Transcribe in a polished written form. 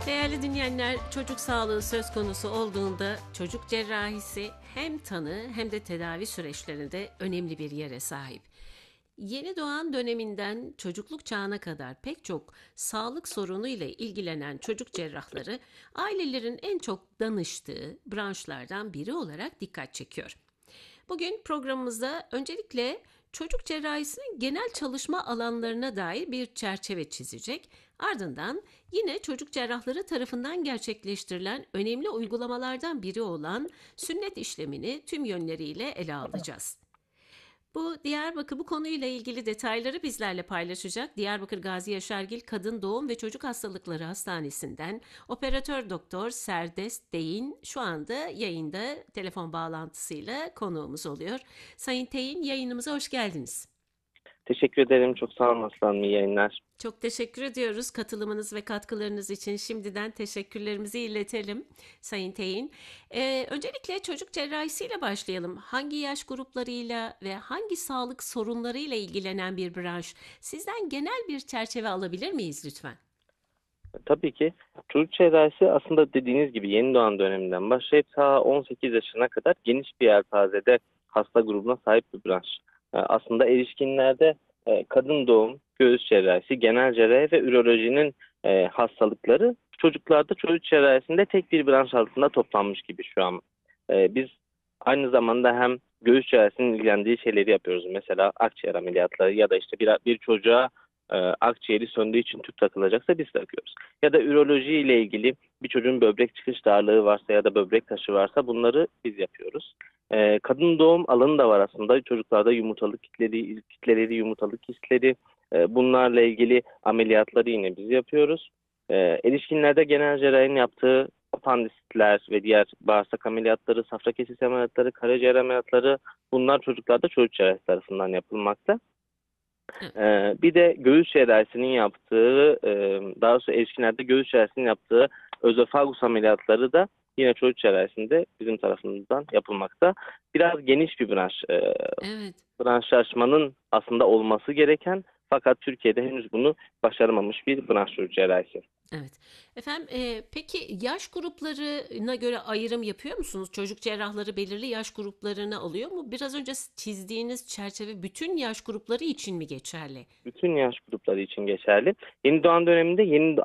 Değerli dinleyenler, çocuk sağlığı söz konusu olduğunda çocuk cerrahisi hem tanı hem de tedavi süreçlerinde önemli bir yere sahip. Yeni doğan döneminden çocukluk çağına kadar pek çok sağlık sorunu ile ilgilenen çocuk cerrahları ailelerin en çok danıştığı branşlardan biri olarak dikkat çekiyor. Bugün programımızda öncelikle çocuk cerrahisinin genel çalışma alanlarına dair bir çerçeve çizecek. Ardından yine çocuk cerrahları tarafından gerçekleştirilen önemli uygulamalardan biri olan sünnet işlemini tüm yönleriyle ele alacağız. Bu konuyla ilgili detayları bizlerle paylaşacak Diyarbakır Gazi Yaşargil Kadın Doğum ve Çocuk Hastalıkları Hastanesi'nden operatör doktor Serdest Deyin şu anda yayında telefon bağlantısıyla konuğumuz oluyor. Sayın Teyin, yayınımıza hoş geldiniz. Teşekkür ederim. Çok sağ olun Aslan. İyi yayınlar. Çok teşekkür ediyoruz katılımınız ve katkılarınız için. Şimdiden teşekkürlerimizi iletelim Sayın Teyin. Öncelikle çocuk cerrahisiyle başlayalım. Hangi yaş gruplarıyla ve hangi sağlık sorunlarıyla ilgilenen bir branş? Sizden genel bir çerçeve alabilir miyiz lütfen? Tabii ki çocuk cerrahisi aslında dediğiniz gibi yeni doğan döneminden başlayıp ta 18 yaşına kadar geniş bir yelpazede hasta grubuna sahip bir branş. Aslında erişkinlerde kadın doğum, göğüs cerrahisi, genel cerrahi ve ürolojinin hastalıkları çocuklarda çocuk cerrahisinde tek bir branş altında toplanmış gibi şu an. Biz aynı zamanda hem göğüs cerrahisinin ilgilendiği şeyleri yapıyoruz. Mesela akciğer ameliyatları ya da işte bir çocuğa akciğeri söndüğü için tüp takılacaksa biz takıyoruz. Ya da üroloji ile ilgili bir çocuğun böbrek çıkış darlığı varsa ya da böbrek taşı varsa bunları biz yapıyoruz. Kadın doğum alanı da var aslında. Çocuklarda yumurtalık kitleleri, yumurtalık kistleri, bunlarla ilgili ameliyatları yine biz yapıyoruz. Erişkinlerde genel cerrahinin yaptığı apandisitler ve diğer bağırsak ameliyatları, safra kesesi ameliyatları, karaciğer ameliyatları bunlar çocuklarda çocuk cerrahisi tarafından yapılmakta. Evet. Bir de göğüs cerrahisinin yaptığı, daha doğrusu erişkinlerde göğüs cerrahisinin yaptığı özofagus ameliyatları da yine çocuk cerrahisinde bizim tarafımızdan yapılmakta. Biraz geniş bir branş. Evet. Branşlaşmanın aslında olması gereken fakat Türkiye'de henüz bunu başaramamış bir branş çocuk cerrahisi. Evet. Efendim, peki yaş gruplarına göre ayrım yapıyor musunuz? Çocuk cerrahları belirli yaş gruplarını alıyor mu? Biraz önce çizdiğiniz çerçeve bütün yaş grupları için mi geçerli? Bütün yaş grupları için geçerli. Yeni doğan döneminde yeni